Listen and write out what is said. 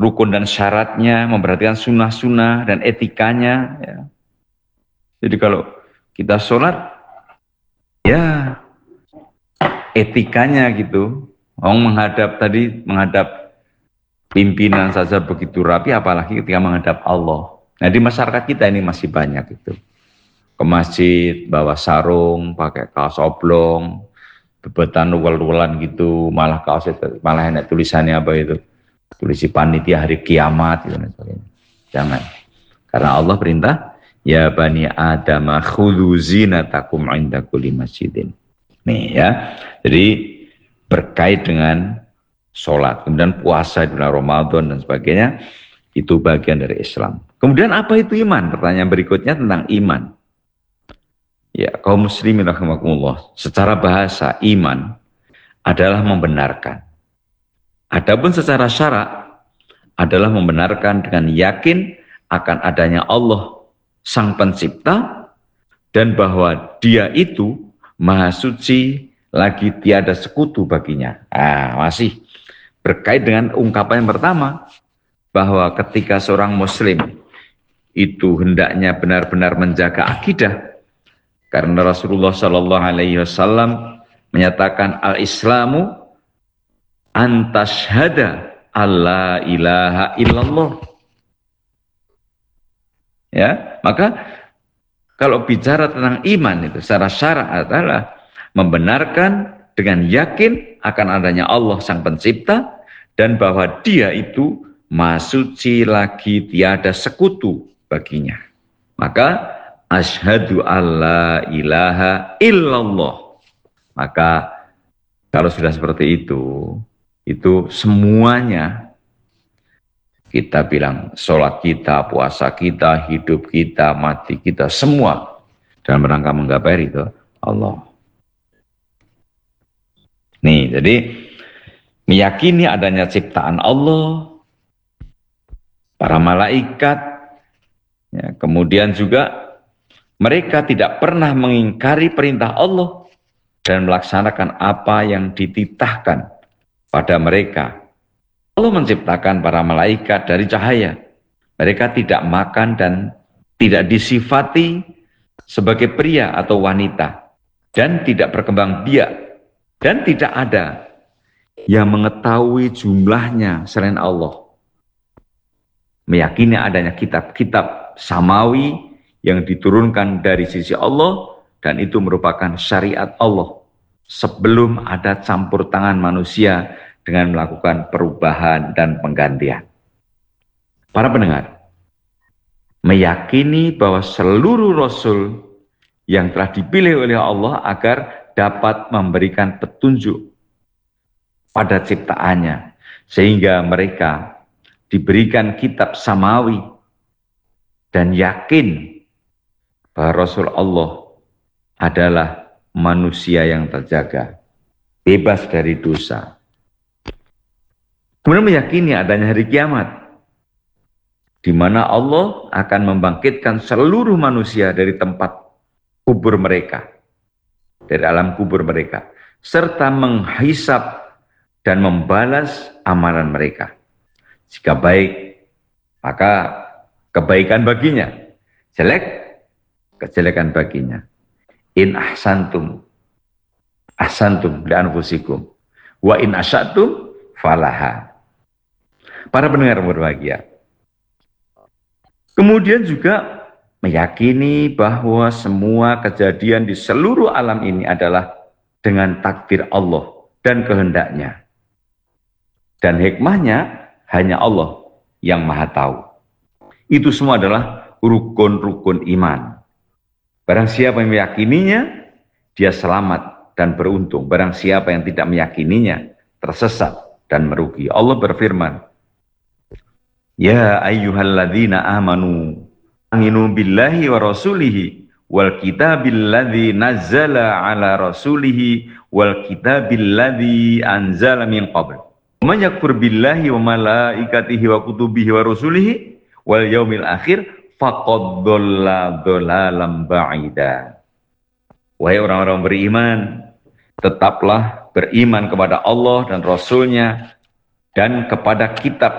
rukun dan syaratnya, memperhatikan sunnah-sunnah dan etikanya. Ya. Jadi kalau kita sholat, ya etikanya gitu. Orang menghadap pimpinan saja begitu rapi, apalagi ketika menghadap Allah. Nah di masyarakat kita ini masih banyak itu. Ke masjid, bawa sarung, pakai kaos oblong, bebetan ugal-ugalan gitu, malah kaosnya, malah enak tulisannya apa itu? Tulisi panitia hari kiamat gitu. Jangan. Karena Allah perintah, ya bani Adam khudzu zinatakum 'inda kulli masjidin. Nih ya. Jadi berkait dengan sholat, kemudian puasa di bulan Ramadan dan sebagainya, itu bagian dari Islam. Kemudian apa itu iman? Pertanyaan berikutnya tentang iman. Ya, kaum muslimin rahimakumullah, secara bahasa iman adalah membenarkan. Adapun secara syarak adalah membenarkan dengan yakin akan adanya Allah Sang Pencipta dan bahwa Dia itu Maha Suci, lagi tiada sekutu baginya. Masih berkait dengan ungkapan yang pertama, bahwa ketika seorang muslim itu hendaknya benar-benar menjaga akidah, karena Rasulullah Shallallahu Alaihi Wasallam menyatakan al-Islamu antashhada alla ilaha illallah. Ya, maka kalau bicara tentang iman itu secara syarak adalah membenarkan dengan yakin akan adanya Allah Sang Pencipta dan bahwa Dia itu Maha Suci, lagi tiada sekutu baginya. Maka asyhadu alla ilaha illallah. Maka kalau sudah seperti itu semuanya kita bilang sholat kita, puasa kita, hidup kita, mati kita, semua dalam rangka menggapai itu Allah. Nih, jadi meyakini adanya ciptaan Allah, para malaikat, ya, kemudian juga mereka tidak pernah mengingkari perintah Allah dan melaksanakan apa yang dititahkan pada mereka. Allah menciptakan para malaikat dari cahaya. Mereka tidak makan dan tidak disifati sebagai pria atau wanita dan tidak berkembang biak. Dan tidak ada yang mengetahui jumlahnya selain Allah. Meyakini adanya kitab-kitab samawi yang diturunkan dari sisi Allah, dan itu merupakan syariat Allah sebelum ada campur tangan manusia dengan melakukan perubahan dan penggantian. Para pendengar, meyakini bahwa seluruh Rasul yang telah dipilih oleh Allah agar dapat memberikan petunjuk pada ciptaannya, sehingga mereka diberikan kitab samawi dan yakin bahwa Rasul Allah adalah manusia yang terjaga, bebas dari dosa. Kemudian meyakini adanya hari kiamat, di mana Allah akan membangkitkan seluruh manusia dari tempat kubur mereka, dari alam kubur mereka, serta menghisap dan membalas amalan mereka. Jika baik, maka kebaikan baginya. Jelek, kejelekan baginya. In ahsantum, ahsantum li anfusikum. Wa in asyatum, falaha. Para pendengar berbahagia. Kemudian juga meyakini bahwa semua kejadian di seluruh alam ini adalah dengan takdir Allah dan kehendaknya. Dan hikmahnya hanya Allah yang maha tahu. Itu semua adalah rukun-rukun iman. Barang siapa yang meyakininya, dia selamat dan beruntung. Barang siapa yang tidak meyakininya, tersesat dan merugi. Allah berfirman, ya ayyuhalladzina amanu aminu billahi wa rasulihi wal kitabil ladzi nazzala ala rasulihi wal kitabil ladzi anzala min qabl. Man yakfur billahi wa malaikatihi wa kutubihi wa rusulihi wal yaumil akhir faqad dhalla dhalalan ba'ida. Wahai orang-orang beriman, tetaplah beriman kepada Allah dan Rasul-Nya dan kepada kitab